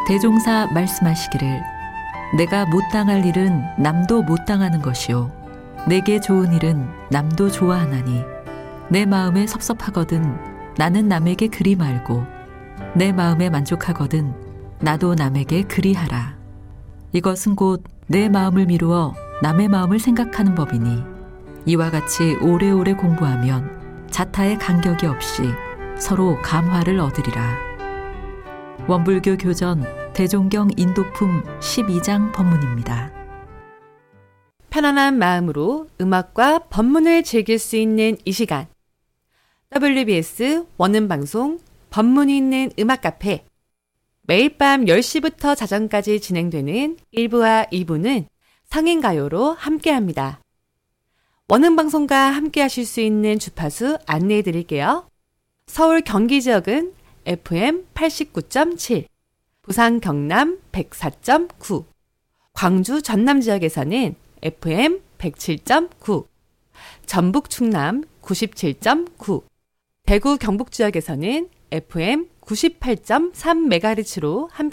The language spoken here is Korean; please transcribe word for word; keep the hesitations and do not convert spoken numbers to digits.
대종사 말씀하시기를 내가 못 당할 일은 남도 못 당하는 것이요 내게 좋은 일은 남도 좋아하나니 내 마음에 섭섭하거든 나는 남에게 그리 말고 내 마음에 만족하거든 나도 남에게 그리 하라. 이것은 곧 내 마음을 미루어 남의 마음을 생각하는 법이니 이와 같이 오래오래 공부하면 자타의 간격이 없이 서로 감화를 얻으리라. 원불교 교전 대종경 인도품 십이 장 법문입니다. 편안한 마음으로 음악과 법문을 즐길 수 있는 이 시간. 더블유비에스 원음방송 법문이 있는 음악 카페. 매일 밤 열 시부터 자정까지 진행되는 일 부와 이 부는 성인가요로 함께합니다. 원음방송과 함께하실 수 있는 주파수 안내해 드릴게요. 서울 경기 지역은 에프엠 팔십구 점 칠, 부산 경남 백사 점 구, 광주 전남 지역에서는 에프엠 백칠 점 구, 전북 충남 구십칠 점 구, 대구 경북 지역에서는 에프엠 구십팔 점 삼 메가헤르츠로 함께